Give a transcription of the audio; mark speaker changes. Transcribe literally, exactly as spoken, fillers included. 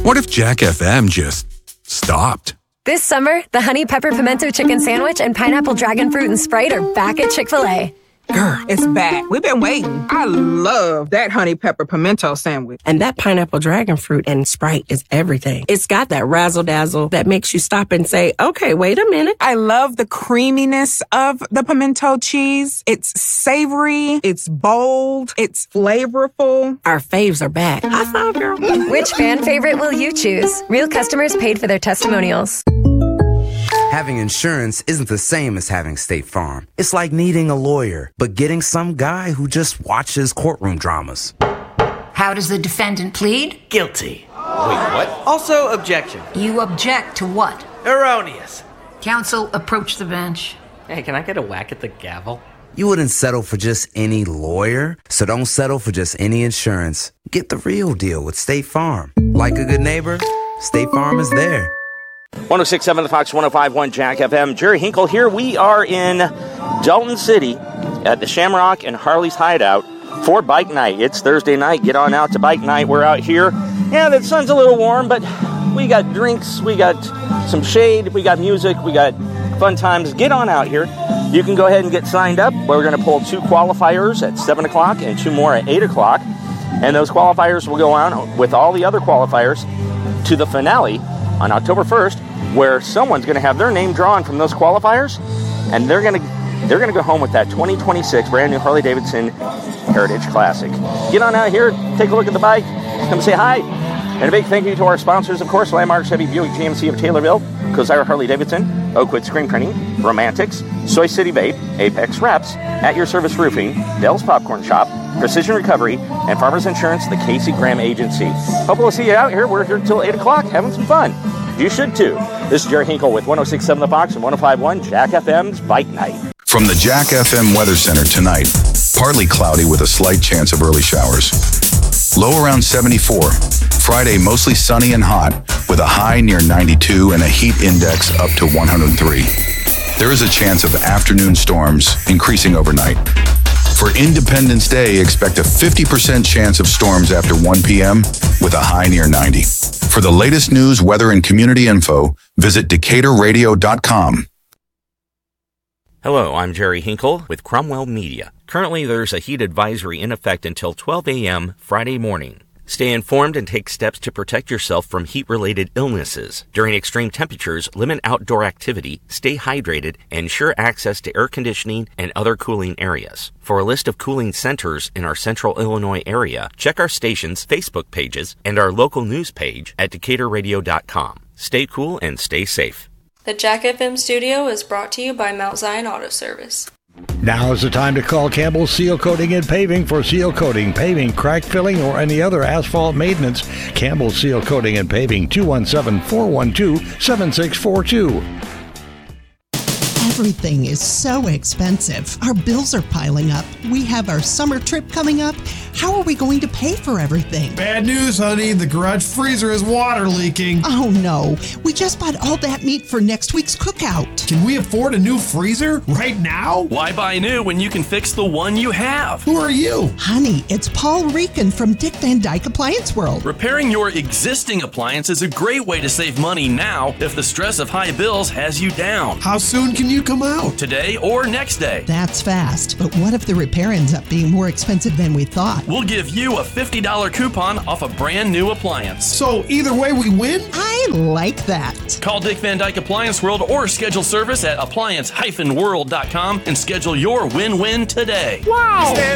Speaker 1: What if Jack F M just stopped?
Speaker 2: This summer, the Honey Pepper Pimento Chicken Sandwich and Pineapple Dragon Fruit and Sprite are back at Chick-fil-A.
Speaker 3: Girl, it's back. We've been waiting. I love that honey pepper pimento sandwich.
Speaker 4: And that pineapple dragon fruit and Sprite is everything. It's got that razzle-dazzle that makes you stop and say, okay, wait a minute.
Speaker 3: I love the creaminess of the pimento cheese. It's savory. It's bold. It's flavorful.
Speaker 4: Our faves are back. High five, girl.
Speaker 2: Which fan favorite will you choose? Real customers paid for their testimonials.
Speaker 5: Having insurance isn't the same as having State Farm. It's like needing a lawyer, but getting some guy who just watches courtroom dramas.
Speaker 6: How does the defendant plead?
Speaker 7: Guilty. Wait, what? Also, objection.
Speaker 6: You object to what?
Speaker 7: Erroneous.
Speaker 6: Counsel, approach the bench.
Speaker 7: Hey, can I get a whack at the gavel?
Speaker 5: You wouldn't settle for just any lawyer, so don't settle for just any insurance. Get the real deal with State Farm. Like a good neighbor, State Farm is there.
Speaker 8: one oh six point seven The Fox, one oh five point one Jack F M. Jerry Hinkle here. We are in Dalton City at the Shamrock and Harley's Hideout for Bike Night. It's Thursday night. Get on out to Bike Night. We're out here. Yeah, the sun's a little warm, but we got drinks. We got some shade. We got music. We got fun times. Get on out here. You can go ahead and get signed up. We're going to pull two qualifiers at seven o'clock and two more at eight o'clock. And those qualifiers will go on with all the other qualifiers to the finale on October first, where someone's going to have their name drawn from those qualifiers, and they're going to they're going to go home with that twenty twenty-six brand new Harley Davidson Heritage Classic. Get on out here, take a look at the bike, come say hi. And a big thank you to our sponsors, of course, Landmark Chevy Buick G M C of Taylorville, Kosire Harley Davidson, Oakwood Screen Printing, Romantics, Soy City Vape, Apex Reps, At Your Service Roofing, Dell's Popcorn Shop, Precision Recovery, and Farmers Insurance, the Casey Graham Agency. Hope we'll see you out here. We're here until eight o'clock having some fun. You should too. This is Jerry Hinkle with one oh six point seven The Fox and one oh five point one Jack F M's Bike Night.
Speaker 1: From the Jack F M Weather Center tonight, partly cloudy with a slight chance of early showers. Low around seventy-four. Friday, mostly sunny and hot with a high near ninety-two and a heat index up to one hundred three. There is a chance of afternoon storms increasing overnight. For Independence Day, expect a fifty percent chance of storms after one p.m. with a high near ninety. For the latest news, weather, and community info, visit Decatur Radio dot com.
Speaker 9: Hello, I'm Jerry Hinkle with Cromwell Media. Currently, there's a heat advisory in effect until twelve a.m. Friday morning. Stay informed and take steps to protect yourself from heat-related illnesses. During extreme temperatures, limit outdoor activity, stay hydrated, and ensure access to air conditioning and other cooling areas. For a list of cooling centers in our central Illinois area, check our station's Facebook pages and our local news page at Decatur Radio dot com. Stay cool and stay safe.
Speaker 10: The Jack F M studio is brought to you by Mount Zion Auto Service.
Speaker 11: Now is the time to call Campbell Seal Coating and Paving for seal coating, paving, crack filling, or any other asphalt maintenance. Campbell Seal Coating and Paving, two one seven, four one two, seven six four two.
Speaker 12: Everything is so expensive. Our bills are piling up. We have our summer trip coming up. How are we going to pay for everything?
Speaker 13: Bad news, honey. The garage freezer is water leaking.
Speaker 12: Oh, no. We just bought all that meat for next week's cookout.
Speaker 13: Can we afford a new freezer right now?
Speaker 14: Why buy new when you can fix the one you have?
Speaker 13: Who are you?
Speaker 12: Honey, it's Paul Rican from Dick Van Dyke Appliance World.
Speaker 14: Repairing your existing appliance is a great way to save money now if the stress of high bills has you down.
Speaker 13: How soon can you come out?
Speaker 14: Today or next day.
Speaker 12: That's fast. But what if the repair ends up being more expensive than we thought?
Speaker 14: We'll give you a fifty dollars coupon off a brand new appliance.
Speaker 13: So either way we win?
Speaker 12: I like that.
Speaker 14: Call Dick Van Dyke Appliance World or schedule service at appliance dash world dot com and schedule your win-win today.
Speaker 12: Wow!